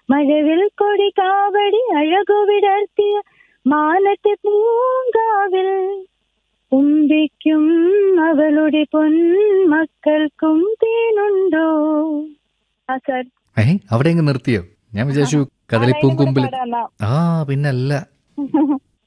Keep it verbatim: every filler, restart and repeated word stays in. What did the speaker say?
മഴവിൽ കൊടി കാവടി അഴകു വിടർത്തിയ മാനത്തെ പൂങ്കാവിൽ തുമ്പിക്കും അവളുടെ പൊന്മക്കൾക്കും തേനുണ്ടോ. ആ സാർ. ഏ അവിടെ എങ്ങ് നിർത്തിയോ? ഞാൻ വിചാരിച്ചു കദളിപ്പൂങ്കുമ്പിൽ. ആ പിന്നല്ല.